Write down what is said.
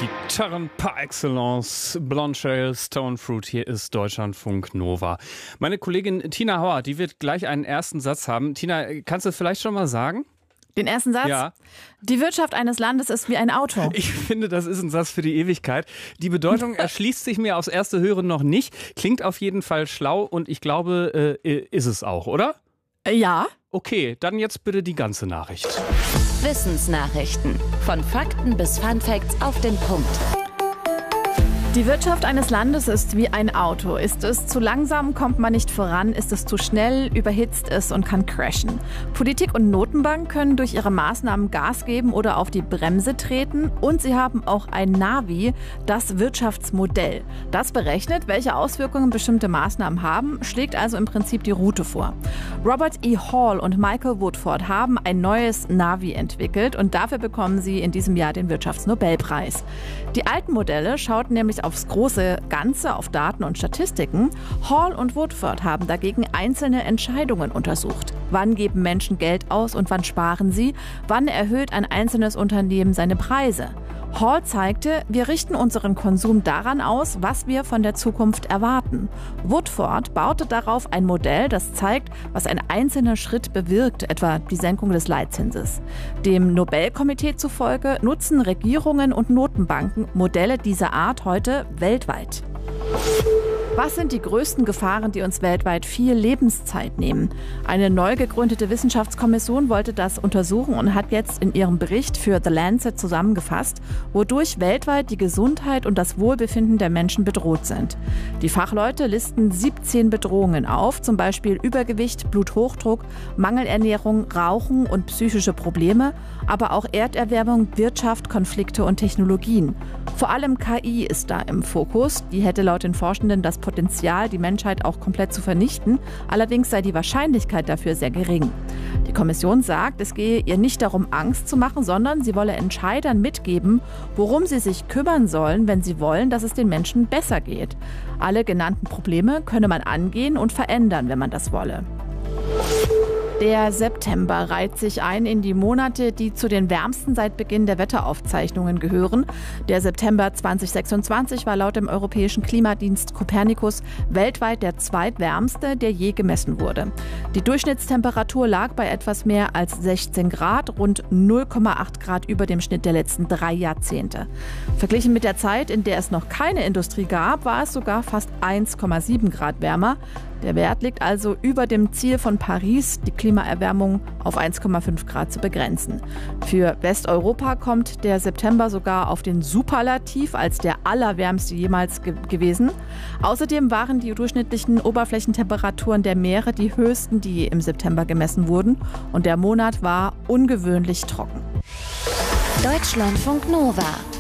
Gitarren par excellence, Blonde Shell, Stone Fruit, hier ist Deutschlandfunk Nova. Meine Kollegin Tina Hauer, die wird gleich einen ersten Satz haben. Tina, kannst du vielleicht schon mal sagen? Den ersten Satz? Ja. Die Wirtschaft eines Landes ist wie ein Auto. Ich finde, das ist ein Satz für die Ewigkeit. Die Bedeutung erschließt sich mir aufs erste Hören noch nicht. Klingt auf jeden Fall schlau und ich glaube, ist es auch, oder? Ja. Okay, dann jetzt bitte die ganze Nachricht. Wissensnachrichten. Von Fakten bis Funfacts auf den Punkt. Die Wirtschaft eines Landes ist wie ein Auto. Ist es zu langsam, kommt man nicht voran. Ist es zu schnell, überhitzt es und kann crashen. Politik und Notenbank können durch ihre Maßnahmen Gas geben oder auf die Bremse treten. Und sie haben auch ein Navi, das Wirtschaftsmodell. Das berechnet, welche Auswirkungen bestimmte Maßnahmen haben, schlägt also im Prinzip die Route vor. Robert E. Hall und Michael Woodford haben ein neues Navi entwickelt und dafür bekommen sie in diesem Jahr den Wirtschaftsnobelpreis. Die alten Modelle schauten nämlich aufs große Ganze, auf Daten und Statistiken. Hall und Woodford haben dagegen einzelne Entscheidungen untersucht. Wann geben Menschen Geld aus und wann sparen sie? Wann erhöht ein einzelnes Unternehmen seine Preise? Hall zeigte, wir richten unseren Konsum daran aus, was wir von der Zukunft erwarten. Woodford baute darauf ein Modell, das zeigt, was ein einzelner Schritt bewirkt, etwa die Senkung des Leitzinses. Dem Nobelkomitee zufolge nutzen Regierungen und Notenbanken Modelle dieser Art heute weltweit. Was sind die größten Gefahren, die uns weltweit viel Lebenszeit nehmen? Eine neu gegründete Wissenschaftskommission wollte das untersuchen und hat jetzt in ihrem Bericht für The Lancet zusammengefasst, wodurch weltweit die Gesundheit und das Wohlbefinden der Menschen bedroht sind. Die Fachleute listen 17 Bedrohungen auf, zum Beispiel Übergewicht, Bluthochdruck, Mangelernährung, Rauchen und psychische Probleme, aber auch Erderwärmung, Wirtschaft, Konflikte und Technologien. Vor allem KI ist da im Fokus. Die hätte laut den Forschenden das Potenzial, die Menschheit auch komplett zu vernichten. Allerdings sei die Wahrscheinlichkeit dafür sehr gering. Die Kommission sagt, es gehe ihr nicht darum, Angst zu machen, sondern sie wolle Entscheidern mitgeben, worum sie sich kümmern sollen, wenn sie wollen, dass es den Menschen besser geht. Alle genannten Probleme könne man angehen und verändern, wenn man das wolle. Der September reiht sich ein in die Monate, die zu den wärmsten seit Beginn der Wetteraufzeichnungen gehören. Der September 2026 war laut dem Europäischen Klimadienst Copernicus weltweit der zweitwärmste, der je gemessen wurde. Die Durchschnittstemperatur lag bei etwas mehr als 16 Grad, rund 0,8 Grad über dem Schnitt der letzten 3 Jahrzehnte. Verglichen mit der Zeit, in der es noch keine Industrie gab, war es sogar fast 1,7 Grad wärmer. Der Wert liegt also über dem Ziel von Paris, die Klimaerwärmung auf 1,5 Grad zu begrenzen. Für Westeuropa kommt der September sogar auf den Superlativ als der allerwärmste jemals gewesen. Außerdem waren die durchschnittlichen Oberflächentemperaturen der Meere die höchsten, die je im September gemessen wurden. Und der Monat war ungewöhnlich trocken. Deutschlandfunk Nova.